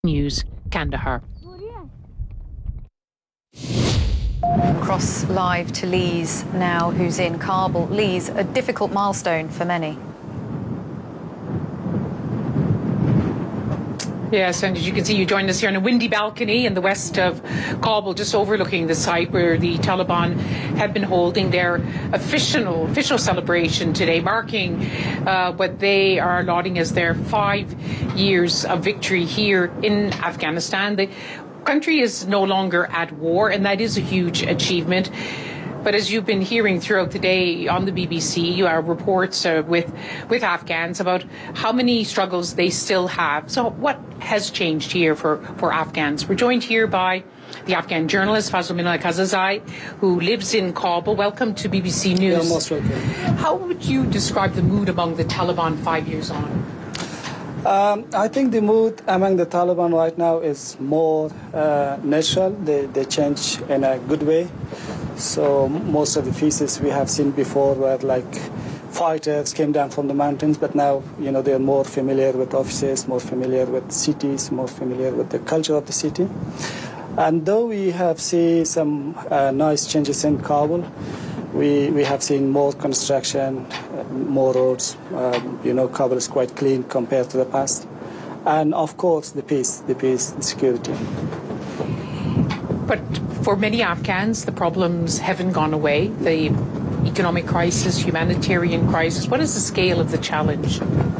News, Kandahar. Cross live to Lise now, who's in Kabul. Lise, a difficult milestone for many. Yes, and as you can see, you joined us here on a windy balcony in the west of Kabul, just overlooking the site where the Taliban have been holding their official celebration today, marking what they are lauding as their 5 years of victory here in Afghanistan. The country is no longer at war, and that is a huge achievement. But as you've been hearing throughout the day on the BBC, you have reports with Afghans about how many struggles they still have. So what has changed here for Afghans? We're joined here by the Afghan journalist Fazlumina Kazazai, who lives in Kabul. Welcome to BBC News. You're most welcome. How would you describe the mood among the Taliban 5 years on? I think the mood among the Taliban right now is more natural. They change in a good way. So most of the faces we have seen before were like fighters came down from the mountains, but now, you know, they're more familiar with offices, more familiar with cities, more familiar with the culture of the city. And though we have seen some nice changes in Kabul, we have seen more construction, more roads. You know, Kabul is quite clean compared to the past. And of course, the peace, the security. But for many Afghans, the problems haven't gone away. The economic crisis, humanitarian crisis. What is the scale of the challenge?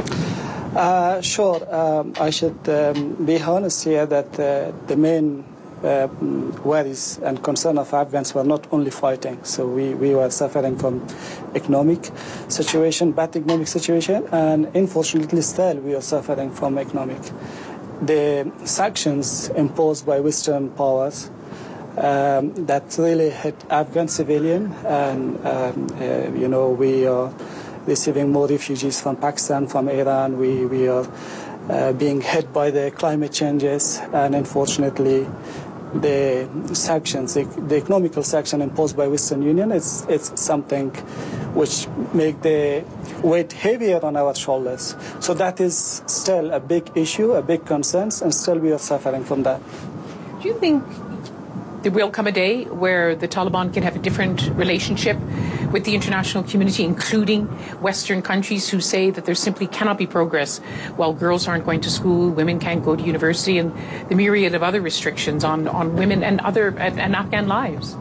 Sure. I should be honest here that the main worries and concern of Afghans were not only fighting. So we were suffering from economic situation, bad economic situation, and unfortunately still we are suffering from economic. The sanctions imposed by Western powers that really hit Afghan civilian, and you know, we are receiving more refugees from Pakistan, from Iran. We are being hit by the climate changes, and unfortunately the sanctions, the economical sanction imposed by Western Union, it's something which make the weight heavier on our shoulders. So that is still a big issue, a big concern, and still we are suffering from that. Do you think there will come a day where the Taliban can have a different relationship with the international community, including Western countries who say that there simply cannot be progress while girls aren't going to school, women can't go to university, and the myriad of other restrictions on women and Afghan lives?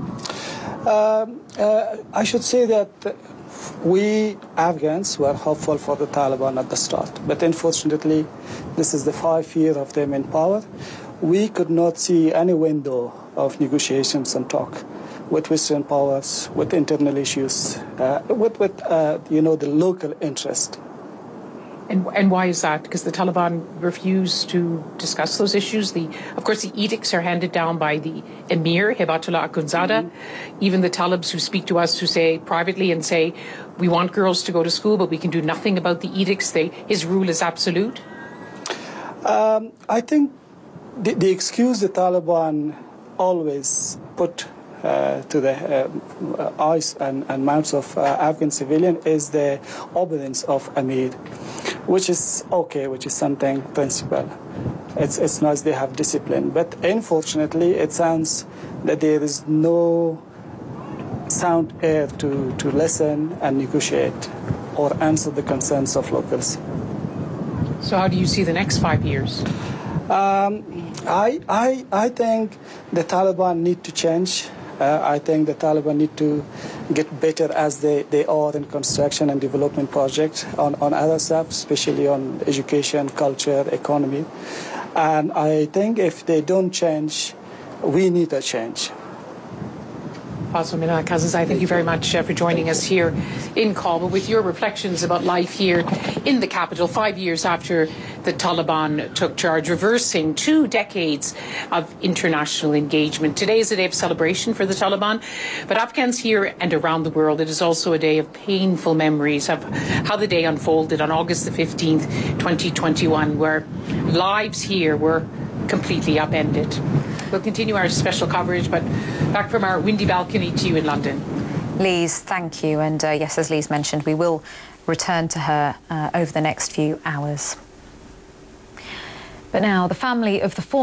I should say that we Afghans were hopeful for the Taliban at the start, but unfortunately this is the 5 year of them in power. We could not see any window of negotiations and talk with Western powers, with internal issues, with you know, the local interest. And why is that? Because the Taliban refuse to discuss those issues. Of course, the edicts are handed down by the Emir, Hibatullah Akhundzada. Even the Talibs who speak to us, who say privately and say, we want girls to go to school, but we can do nothing about the edicts. His rule is absolute. I think the excuse the Taliban always put to the eyes and mouths of Afghan civilian is the obedience of Amir, which is okay, which is something principle. It's nice they have discipline, but unfortunately it sounds that there is no sound air to listen and negotiate or answer the concerns of locals. So how do you see the next 5 years? I think the Taliban need to change. I think the Taliban need to get better as they are in construction and development projects on other stuff, especially on education, culture, economy. And I think if they don't change, we need a change. Fazlumina Kazazai, thank you very much for joining us here in Kabul with your reflections about life here in the capital 5 years after the Taliban took charge, reversing 2 decades of international engagement. Today is a day of celebration for the Taliban, but Afghans here and around the world, it is also a day of painful memories of how the day unfolded on August the 15th, 2021, where lives here were completely upended. We'll continue our special coverage, but back from our windy balcony to you in London. Lise, thank you. And yes, as Lise mentioned, we will return to her over the next few hours. But now the family of the former